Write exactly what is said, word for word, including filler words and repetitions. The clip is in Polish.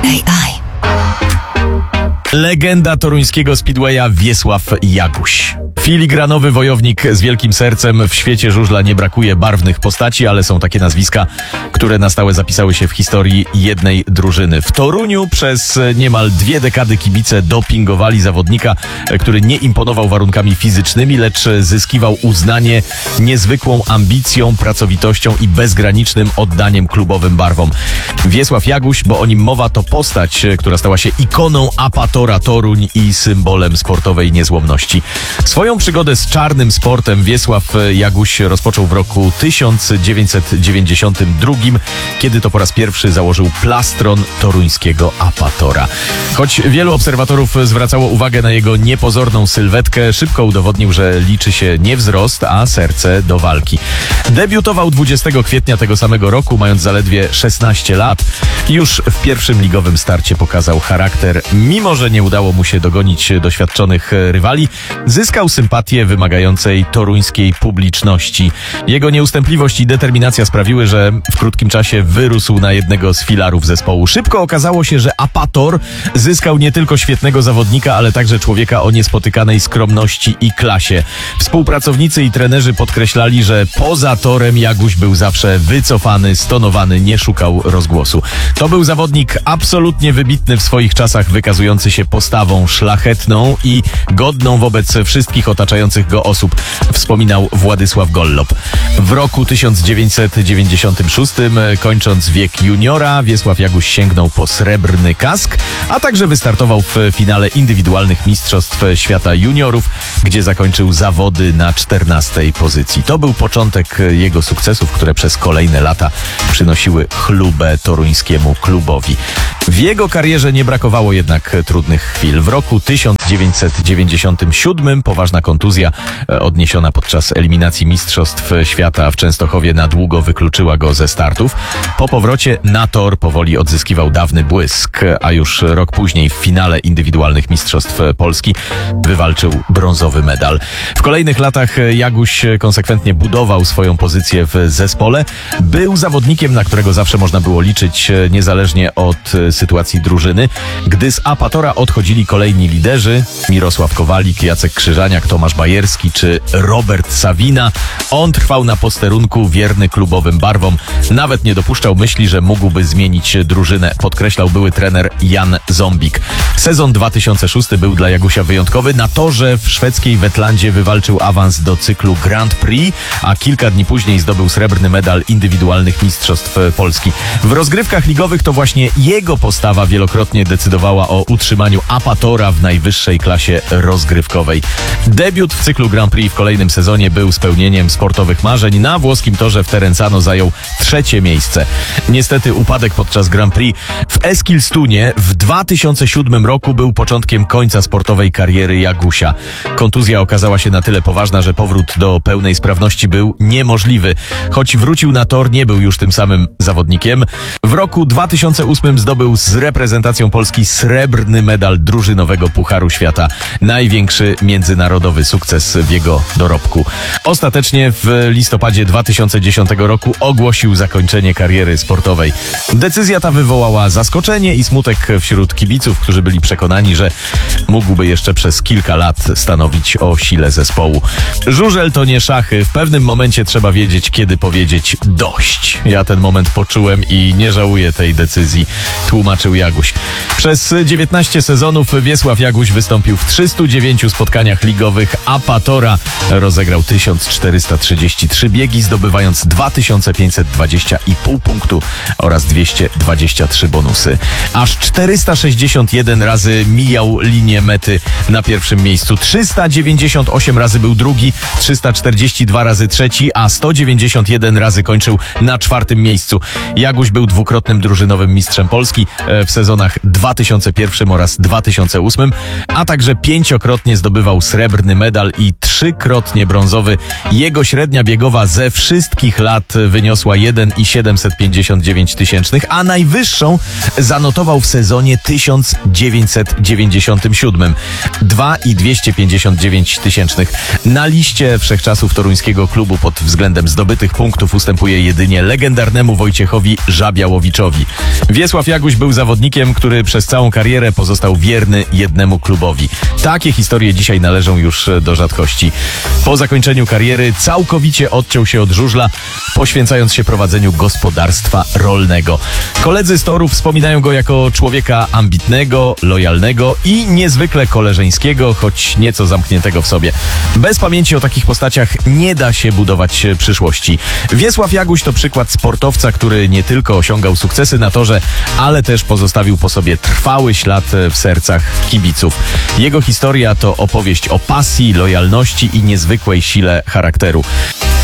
A I. Legenda toruńskiego speedwaya Wiesław Jaguś. Filigranowy wojownik z wielkim sercem. W świecie żużla nie brakuje barwnych postaci, ale są takie nazwiska, które na stałe zapisały się w historii jednej drużyny. W Toruniu przez niemal dwie dekady kibice dopingowali zawodnika, który nie imponował warunkami fizycznymi, lecz zyskiwał uznanie niezwykłą ambicją, pracowitością i bezgranicznym oddaniem klubowym barwom. Wiesław Jaguś, bo o nim mowa, to postać, która stała się ikoną Apatora Toruń i symbolem sportowej niezłomności. Swoją przygodę z czarnym sportem Wiesław Jaguś rozpoczął w roku tysiąc dziewięćset dziewięćdziesiątym drugim, kiedy to po raz pierwszy założył plastron toruńskiego Apatora. Choć wielu obserwatorów zwracało uwagę na jego niepozorną sylwetkę, szybko udowodnił, że liczy się nie wzrost, a serce do walki. Debiutował dwudziestego kwietnia tego samego roku, mając zaledwie szesnaście lat. Już w pierwszym ligowym starcie pokazał charakter. Mimo że nie udało mu się dogonić doświadczonych rywali, zyskał sympatię wymagającej toruńskiej publiczności. Jego nieustępliwość i determinacja sprawiły, że w krótkim czasie wyrósł na jednego z filarów zespołu. Szybko okazało się, że Apator zyskał nie tylko świetnego zawodnika, ale także człowieka o niespotykanej skromności i klasie. Współpracownicy i trenerzy podkreślali, że poza torem Jaguś był zawsze wycofany, stonowany, nie szukał rozgłosu. To był zawodnik absolutnie wybitny w swoich czasach, wykazujący się postawą szlachetną i godną wobec wszystkich otaczających go osób, wspominał Władysław Gollop. W roku tysiąc dziewięćset dziewięćdziesiątym szóstym, kończąc wiek juniora, Wiesław Jaguś sięgnął po srebrny kask, a także wystartował w finale indywidualnych Mistrzostw Świata Juniorów, gdzie zakończył zawody na czternastej pozycji. To był początek jego sukcesów, które przez kolejne lata przynosiły chlubę toruńskiemu klubowi. W jego karierze nie brakowało jednak trudnych chwil. W roku tysiąc dziewięćset dziewięćdziesiątym siódmym poważna kontuzja odniesiona podczas eliminacji Mistrzostw Świata w Częstochowie na długo wykluczyła go ze startów. Po powrocie na tor powoli odzyskiwał dawny błysk, a już rok później w finale indywidualnych Mistrzostw Polski wywalczył brązowy medal. W kolejnych latach Jaguś konsekwentnie budował swoją pozycję w zespole. Był zawodnikiem, na którego zawsze można było liczyć, niezależnie od sytuacji drużyny. Gdy z Apatora odchodzili kolejni liderzy, Mirosław Kowalik, Jacek Krzyżaniak, Tomasz Bajerski czy Robert Sawina, on trwał na posterunku wierny klubowym barwom. Nawet nie dopuszczał myśli, że mógłby zmienić drużynę, podkreślał były trener Jan Zombik. Sezon dwa tysiące szósty był dla Jagusia wyjątkowy. Na torze w szwedzkiej Wetlandzie wywalczył awans do cyklu Grand Prix, a kilka dni później zdobył srebrny medal indywidualnych Mistrzostw Polski. W rozgrywkach ligowych to właśnie jego postawa wielokrotnie decydowała o utrzymaniu Apatora w najwyższej klasie rozgrywkowej. Debiut w cyklu Grand Prix w kolejnym sezonie był spełnieniem sportowych marzeń. Na włoskim torze w Terenzano zajął trzecie miejsce. Niestety upadek podczas Grand Prix w Eskilstunie w dwa tysiące siódmym roku był początkiem końca sportowej kariery Jagusia. Kontuzja okazała się na tyle poważna, że powrót do pełnej sprawności był niemożliwy. Choć wrócił na tor, nie był już tym samym zawodnikiem. W roku dwa tysiące ósmym zdobył z reprezentacją Polski srebrny medal drużynowego Pucharu Świata. Największy międzynarodowy sukces w jego dorobku. Ostatecznie w listopadzie dwa tysiące dziesiątego roku ogłosił zakończenie kariery sportowej. Decyzja ta wywołała zaskoczenie i smutek wśród kibiców, którzy byli przekonani, że mógłby jeszcze przez kilka lat stanowić o sile zespołu. Żużel to nie szachy. W pewnym momencie trzeba wiedzieć, kiedy powiedzieć dość. Ja ten moment poczułem i nie żałuję tej decyzji, tłumaczył Jaguś. Przez dziewiętnaście sezonów Wiesław Jaguś wystąpił w trzystu dziewięciu spotkaniach ligowych Apatora. Rozegrał tysiąc czterysta trzydzieści trzy biegi, zdobywając dwa tysiące pięćset dwadzieścia i pół punktu oraz dwieście dwadzieścia trzy bonusy. Aż czterysta sześćdziesiąt jeden razy mijał linię mety na pierwszym miejscu. trzysta dziewięćdziesiąt osiem razy był drugi, trzysta czterdzieści dwa razy trzeci, a sto dziewięćdziesiąt jeden razy kończył na czwartym miejscu. Jaguś był dwukrotnym drużynowym mistrzem Polski w sezonach dwa tysiące pierwszym oraz dwa tysiące ósmym, a także pięciokrotnie zdobywał srebrny medal i trzykrotnie brązowy. Jego średnia biegowa ze wszystkich lat wyniosła jeden i siedemset pięćdziesiąt dziewięć tysięcznych, a najwyższą zanotował w sezonie tysiąc dziewięćset dziewięćdziesiątym siódmym. dwa i dwieście pięćdziesiąt dziewięć tysięcznych. Na liście wszechczasów toruńskiego klubu pod względem zdobytych punktów ustępuje jedynie legendarnemu Wojciechowi Żabiałowiczowi. Wiesław Jaguś był zawodnikiem, który przez całą karierę pozostał wierny jednemu klubowi. Takie historie dzisiaj należą już do rzadkości. Po zakończeniu kariery całkowicie odciął się od żużla, poświęcając się prowadzeniu gospodarstwa rolnego. Koledzy z toru wspominają go jako człowieka ambitnego, lojalnego i niezwykle koleżeńskiego, choć nieco zamkniętego w sobie. Bez pamięci o takich postaciach nie da się budować przyszłości. Wiesław Jaguś to przykład sportowca, który nie tylko osiągał sukcesy na torze, ale też pozostawił po sobie trwały ślad w sercach kibiców. Jego historia to opowieść o pasji, lojalności i niezwykłej sile charakteru.